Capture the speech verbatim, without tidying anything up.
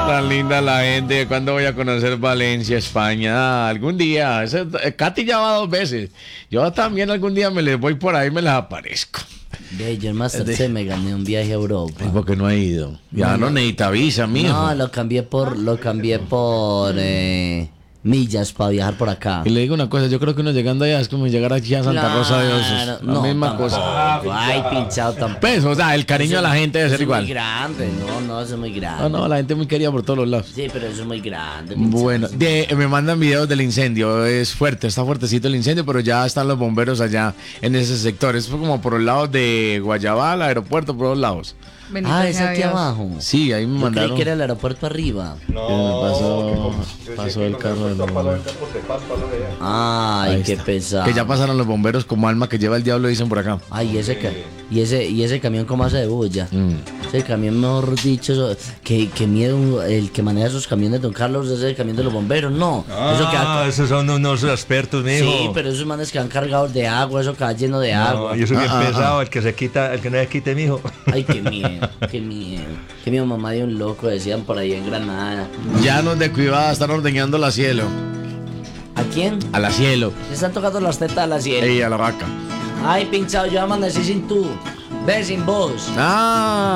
Tan linda la gente. ¿Cuándo voy a conocer Valencia, España? Ah, algún día. Ese- Katy ya va dos veces. Yo también algún día me les voy por ahí y me les aparezco. Ve, yo en Masterchef me gané un viaje a Europa. ¿Y por qué no ha ido? Ya no, No, no. necesita visa, mijo. No, lo cambié por, lo cambié por eh, millas para viajar por acá. Y le digo una cosa, yo creo que uno llegando allá es como llegar aquí a Santa Rosa de Osos. La no, misma tampoco. cosa. Ay, pinchado tampoco. Pues, o sea, el cariño a la gente debe ser Eso igual. Es muy grande, no, no, eso es muy grande. No, no, la gente es muy querida por todos los lados. Sí, pero eso es muy grande. pinchado. Bueno, de- me mandan videos del incendio. Es fuerte, está fuertecito el incendio, pero ya están los bomberos allá en ese sector. Es como por los lados de Guayabal, aeropuerto, por los lados. Bendito Ah, es sea aquí Dios. abajo. Sí, ahí me Yo creí mandaron. que era el aeropuerto arriba. No, pasó, pasó el carro del bombero. Ay, Ahí qué está. pesado. Que ya pasaron los bomberos como alma que lleva el diablo, dicen por acá. Ay, ese, ca- y ese y ese camión cómo hace de bulla. Mm. Ese camión, mejor dicho, eso- que, que miedo el que maneja esos camiones, don Carlos, ese es el camión de los bomberos, no. eso que Ah, esos son unos expertos, mijo. sí, pero esos manes que van cargados de agua, eso que va lleno de No, agua. yo soy bien Ah, ah, pesado, el que se quita, el que no se quite, mijo. Ay, qué miedo, qué miedo. Que mi mamá de un loco, decían por ahí en Granada. Ya nos de cuidado, están ordeñando la cielo. ¿A quién? A la cielo. Le están tocando las tetas a la cielo. Ey, a la vaca. Ay, pinchado, yo amanecí sin tú. Ve sin vos. Ah.